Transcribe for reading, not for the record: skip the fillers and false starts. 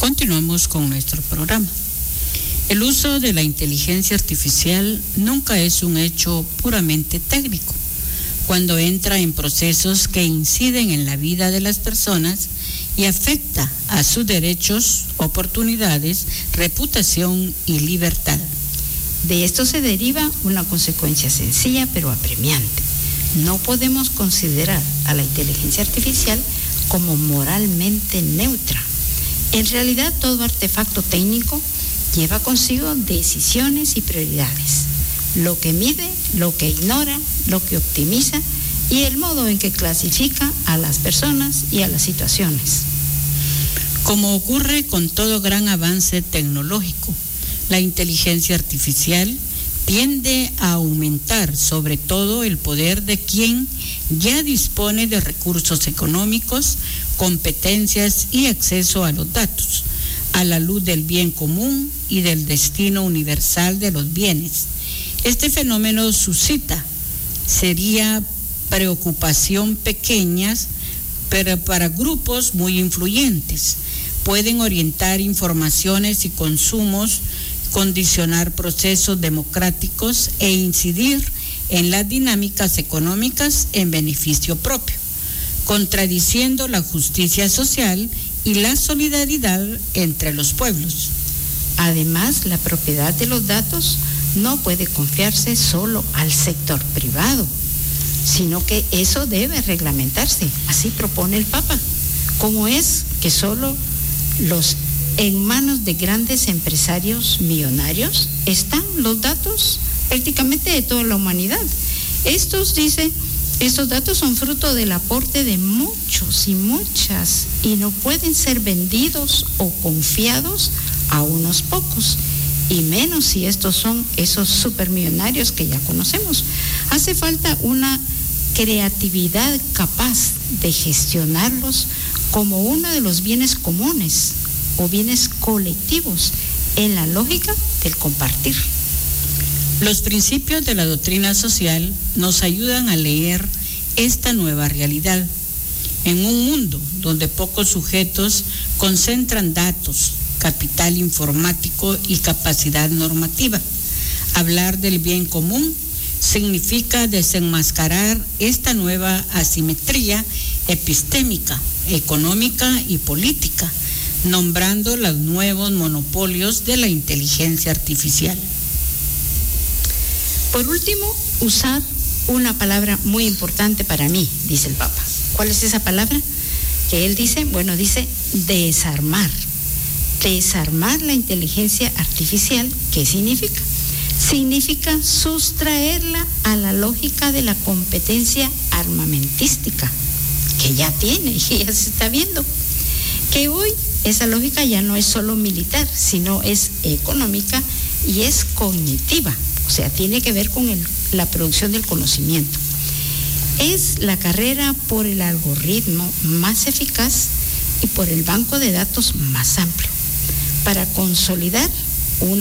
Continuamos con nuestro programa. El uso de la inteligencia artificial nunca es un hecho puramente técnico. Cuando entra en procesos que inciden en la vida de las personas y afecta a sus derechos, oportunidades, reputación y libertad. De esto se deriva una consecuencia sencilla pero apremiante. No podemos considerar a la inteligencia artificial como moralmente neutra. En realidad, todo artefacto técnico lleva consigo decisiones y prioridades. Lo que mide, lo que ignora, lo que optimiza y el modo en que clasifica a las personas y a las situaciones. Como ocurre con todo gran avance tecnológico, la inteligencia artificial tiende a aumentar sobre todo el poder de quien ya dispone de recursos económicos, competencias y acceso a los datos, a la luz del bien común y del destino universal de los bienes. Este fenómeno suscita sería preocupación pequeñas, pero para grupos muy influyentes. Pueden orientar informaciones y consumos, condicionar procesos democráticos e incidir en las dinámicas económicas en beneficio propio, contradiciendo la justicia social y la solidaridad entre los pueblos. Además, la propiedad de los datos no puede confiarse solo al sector privado, sino que eso debe reglamentarse. Así propone el Papa. ¿Cómo es que solo en manos de grandes empresarios millonarios están los datos prácticamente de toda la humanidad? Estos datos son fruto del aporte de muchos y muchas y no pueden ser vendidos o confiados a unos pocos, y menos si estos son esos supermillonarios que ya conocemos. Hace falta una creatividad capaz de gestionarlos como uno de los bienes comunes o bienes colectivos en la lógica del compartir. Los principios de la doctrina social nos ayudan a leer esta nueva realidad. En un mundo donde pocos sujetos concentran datos, capital informático y capacidad normativa, hablar del bien común significa desenmascarar esta nueva asimetría epistémica, económica y política, nombrando los nuevos monopolios de la inteligencia artificial. Por último, usar una palabra muy importante para mí, dice el Papa. ¿Cuál es esa palabra que él dice? Bueno, dice desarmar. Desarmar la inteligencia artificial. ¿Qué significa? Significa sustraerla a la lógica de la competencia armamentística, que ya tiene, que ya se está viendo. Que hoy esa lógica ya no es solo militar, sino es económica y es cognitiva. O sea, tiene que ver con la producción del conocimiento. Es la carrera por el algoritmo más eficaz y por el banco de datos más amplio, para consolidar